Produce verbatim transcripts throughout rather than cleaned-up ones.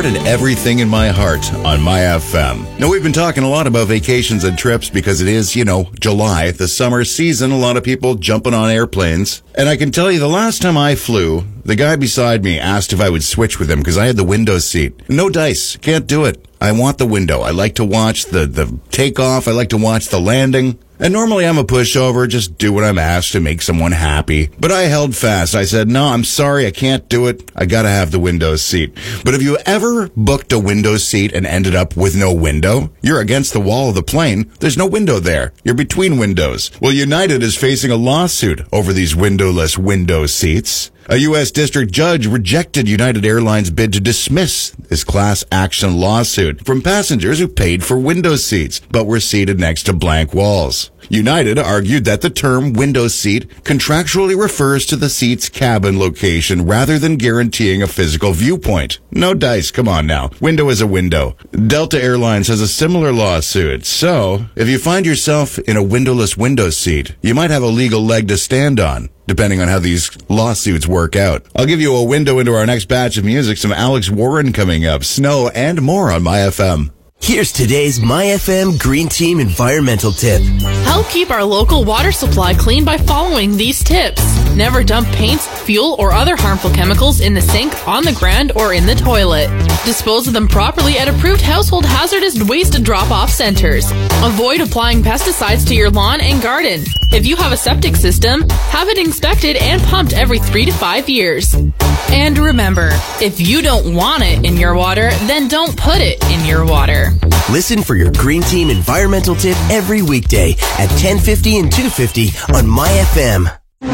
heart and everything in my heart on My F M. Now, we've been talking a lot about vacations and trips because it is, you know, July, the summer season. A lot of people jumping on airplanes. And I can tell you the last time I flew, the guy beside me asked if I would switch with him because I had the window seat. No dice. Can't do it. I want the window. I like to watch the, the takeoff. I like to watch the landing. And normally I'm a pushover, just do what I'm asked to make someone happy. But I held fast. I said, no, I'm sorry, I can't do it. I gotta have the window seat. But have you ever booked a window seat and ended up with no window? You're against the wall of the plane. There's no window there. You're between windows. Well, United is facing a lawsuit over these windowless window seats. A U S district judge rejected United Airlines' bid to dismiss this class action lawsuit from passengers who paid for window seats but were seated next to blank walls. United argued that the term window seat contractually refers to the seat's cabin location rather than guaranteeing a physical viewpoint. No dice, come on now. Window is a window. Delta Airlines has a similar lawsuit. So, if you find yourself in a windowless window seat, you might have a legal leg to stand on, depending on how these lawsuits work out. I'll give you a window into our next batch of music, some Alex Warren coming up, Snow, and more on My F M. Here's today's My F M Green Team environmental tip. Help keep our local water supply clean by following these tips. Never dump paints, fuel, or other harmful chemicals in the sink, on the ground, or in the toilet. Dispose of them properly at approved household hazardous waste drop-off centers. Avoid applying pesticides to your lawn and garden. If you have a septic system, have it inspected and pumped every three to five years. And remember, if you don't want it in your water, then don't put it in your water. Listen for your Green Team environmental tip every weekday at ten fifty and two fifty on My F M.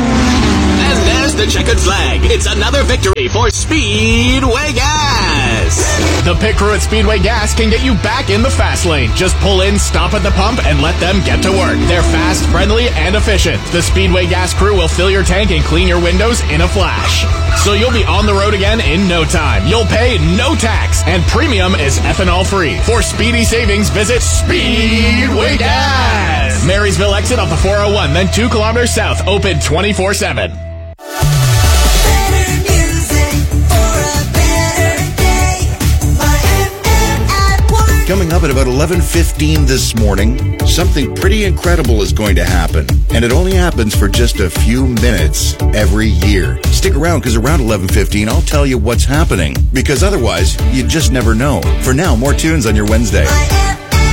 And there's the checkered flag. It's another victory for Speedway Gas. The pit crew at Speedway Gas can get you back in the fast lane. Just pull in, stop at the pump, and let them get to work. They're fast, friendly, and efficient. The Speedway Gas crew will fill your tank and clean your windows in a flash. So you'll be on the road again in no time. You'll pay no tax, and premium is ethanol free. For speedy savings, visit Speedway Gas. Marysville exit off the four oh one, then two kilometers south, open twenty-four seven. Coming up at about eleven fifteen this morning, something pretty incredible is going to happen. And it only happens for just a few minutes every year. Stick around, because around eleven fifteen, I'll tell you what's happening. Because otherwise, you just never know. For now, more tunes on your Wednesday.